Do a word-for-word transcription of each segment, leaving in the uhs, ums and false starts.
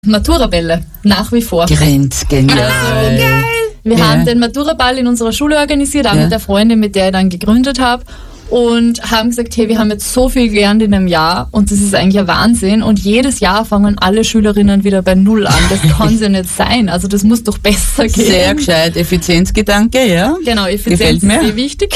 Maturabälle, nach wie vor. Grenzgenial. Also, geil. Wir ja. haben den Maturaball in unserer Schule organisiert, auch ja. mit der Freundin, mit der ich dann gegründet habe. Und haben gesagt, hey, wir haben jetzt so viel gelernt in einem Jahr und das ist eigentlich ein Wahnsinn. Und jedes Jahr fangen alle Schülerinnen wieder bei Null an. Das kann ja nicht sein. Also das muss doch besser gehen. Sehr gescheit. Effizienzgedanke, ja. Genau, Effizienz ist sehr wichtig.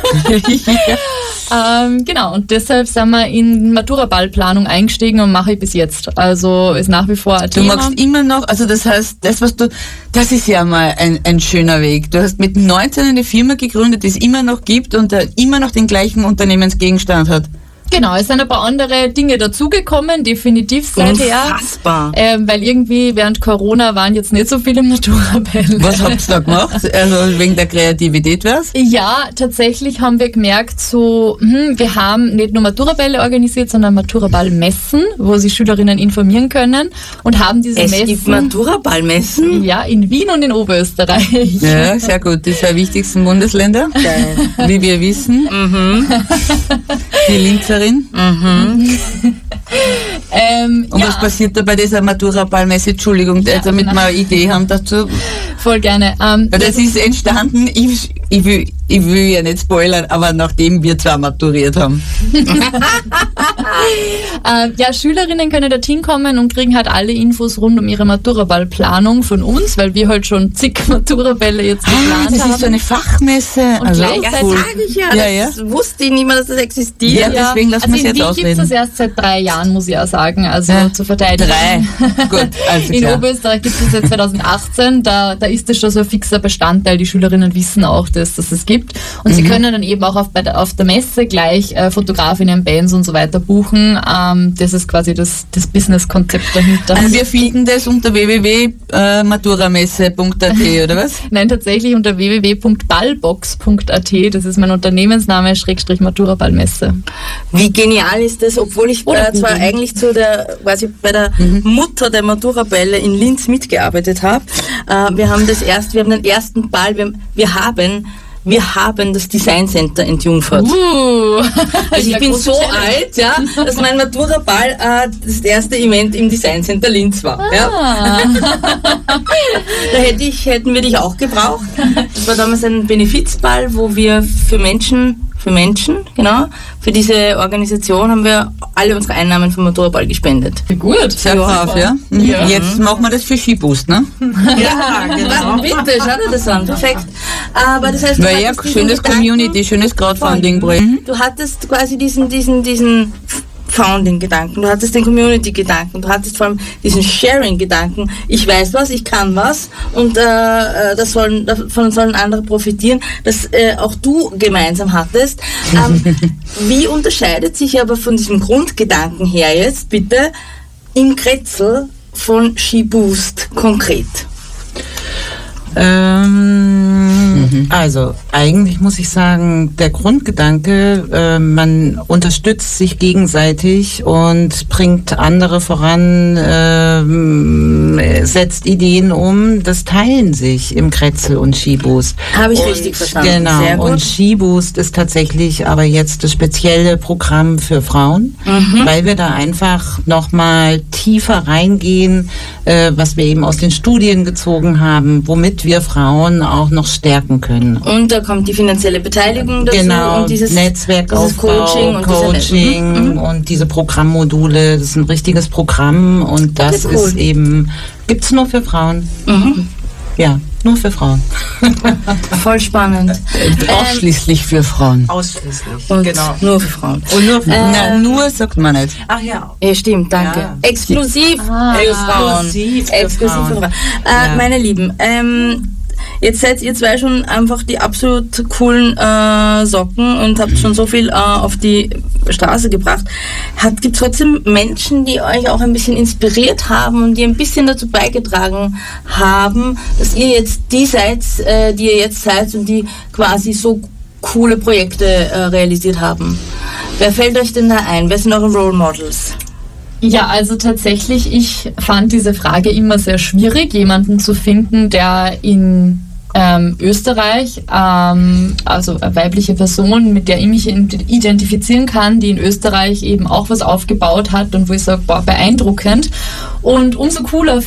ähm, genau, und deshalb sind wir in Maturaballplanung eingestiegen und mache ich bis jetzt. Also ist nach wie vor ein Du Thema. magst immer noch, also das heißt, das was du, das ist ja mal ein, ein schöner Weg. Du hast mit neunzehn eine Firma gegründet, die es immer noch gibt und uh, immer noch den gleichen Unternehmensgegenstand hat. Genau, es sind ein paar andere Dinge dazugekommen, definitiv seither. Unfassbar. Ähm, weil irgendwie während Corona waren jetzt nicht so viele Maturabälle. Was habt ihr da gemacht? Also wegen der Kreativität was? Ja, tatsächlich haben wir gemerkt, so, hm, wir haben nicht nur Maturabälle organisiert, sondern Maturaballmessen, wo sich Schülerinnen informieren können und haben diese es Messen. Es gibt Maturaballmessen? Ja, in Wien und in Oberösterreich. Ja, sehr gut. Die zwei wichtigsten Bundesländer, geil. Wie wir wissen. Mhm. Die Linzer Mhm. ähm, Und ja. was passiert da bei dieser Maturaballmesse? Entschuldigung, ja, damit genau. wir eine Idee haben dazu. Voll gerne. Ähm, das, das ist entstanden, ich, ich, will, ich will ja nicht spoilern, aber nachdem wir zwar maturiert haben. äh, ja, Schülerinnen können dorthin kommen und kriegen halt alle Infos rund um ihre Maturaballplanung von uns, weil wir halt schon zig Maturabälle jetzt geplant ah, das haben. Das ist so eine Fachmesse. Und also gleichzeitig cool. Ich ja, ja, das ja. wusste ich nicht mehr, dass das existiert. Ja, deswegen lassen also wir es jetzt ausreden. In Wien gibt es das erst seit drei Jahren, muss ich auch sagen, also ja. zur Verteidigung. Drei, gut, also In klar. Oberösterreich gibt es seit zweitausendachtzehn, da, da ist das schon so ein fixer Bestandteil, die Schülerinnen wissen auch, dass, dass es gibt. Und mhm. sie können dann eben auch auf, bei der, auf der Messe gleich äh, Fotografinnen, Bands und so weiter buchen. Ähm, das ist quasi das, das Business-Konzept dahinter. Also wir finden das unter w w w punkt maturamesse punkt a t, oder was? Nein, tatsächlich unter w w w punkt ballbox punkt a t. Das ist mein Unternehmensname, Schrägstrich Maturaballmesse. Wie genial ist das, obwohl ich äh, zwar eigentlich zu der, quasi bei der mhm. Mutter der Maturabälle in Linz mitgearbeitet habe. Äh, wir haben das erst, wir haben den ersten Ball, wir, wir haben Wir haben das Design Center entjungfert. Uh, also ich bin so alt, ja, dass mein Maturaball äh, das erste Event im Design Center Linz war. Ah. Ja. Da hätte ich, hätten wir dich auch gebraucht. Das war damals ein Benefizball, wo wir für Menschen, für Menschen, genau, für diese Organisation haben wir alle unsere Einnahmen vom Maturaball gespendet. Gut. Sehr brav, ja. ja. Jetzt machen wir das für Skiboost, ne? Ja, genau. Bitte, schau dir das an. Perfekt. Aber das heißt, du ja, schönes Community, schönes Crowdfunding-Projekt. Du hattest quasi diesen, diesen, diesen Founding-Gedanken, du hattest den Community-Gedanken, du hattest vor allem diesen Sharing-Gedanken. Ich weiß was, ich kann was und äh, das sollen, davon sollen andere profitieren, das äh, auch du gemeinsam hattest. Ähm, wie unterscheidet sich aber von diesem Grundgedanken her jetzt bitte im Kretzel von Skiboost konkret? Ähm, mhm. Also eigentlich muss ich sagen, der Grundgedanke, äh, man unterstützt sich gegenseitig und bringt andere voran, äh, setzt Ideen um, das teilen sich im Kretzel und Skiboost. Habe ich und, richtig verstanden. Genau, sehr gut. Und Skiboost ist tatsächlich aber jetzt das spezielle Programm für Frauen, mhm. weil wir da einfach nochmal tiefer reingehen, äh, was wir eben aus den Studien gezogen haben, womit wir Frauen auch noch stärken können. Und da kommt die finanzielle Beteiligung dazu genau, und dieses Netzwerkaufbau, Coaching, und, Coaching diese, mhm. und diese Programmmodule. Das ist ein richtiges Programm und das okay, cool. ist eben, gibt's nur für Frauen. Mhm. Ja, nur für Frauen. Voll spannend. Ausschließlich für Frauen. Ausschließlich, und genau. Nur für Frauen. Und nur für äh, Na, nur sagt man nicht. Ach ja. Ja, stimmt, danke. Ja. Exklusiv ah, für Frauen. Exklusiv für Exklusiv Frauen. für Frauen. Äh, Ja. Meine Lieben, ähm, jetzt seid ihr zwei schon einfach die absolut coolen äh, Socken und habt schon so viel äh, auf die Straße gebracht. Gibt es trotzdem Menschen, die euch auch ein bisschen inspiriert haben und die ein bisschen dazu beigetragen haben, dass ihr jetzt die seid, äh, die ihr jetzt seid und die quasi so coole Projekte äh, realisiert haben? Wer fällt euch denn da ein? Wer sind eure Role Models? Ja, also tatsächlich, ich fand diese Frage immer sehr schwierig, jemanden zu finden, der in ähm, Österreich, ähm, also eine weibliche Person, mit der ich mich identifizieren kann, die in Österreich eben auch was aufgebaut hat und wo ich sage, boah, beeindruckend. Und umso cooler